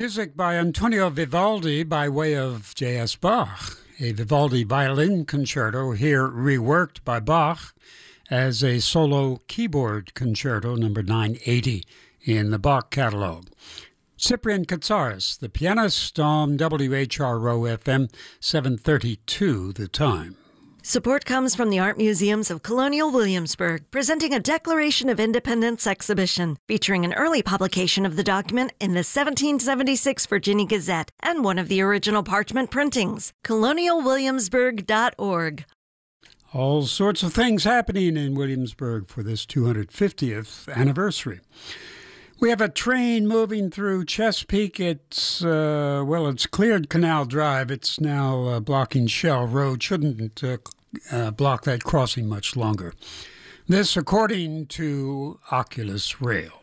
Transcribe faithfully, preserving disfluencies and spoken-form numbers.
Music by Antonio Vivaldi by way of J S. Bach, a Vivaldi violin concerto here reworked by Bach as a solo keyboard concerto number nine eighty in the Bach catalog. Cyprian Katsaris, the pianist, on W H R O F M, seven thirty-two The Time. Support comes from the Art Museums of Colonial Williamsburg, presenting a Declaration of Independence exhibition featuring an early publication of the document in the seventeen seventy-six Virginia Gazette and one of the original parchment printings. colonial williamsburg dot org. All sorts of things happening in Williamsburg for this two hundred fiftieth anniversary. We have a train moving through Chesapeake. It's, uh, well, it's cleared Canal Drive. It's now uh, blocking Shell Road. Shouldn't uh, uh, block that crossing much longer. This, according to Oculus Rail.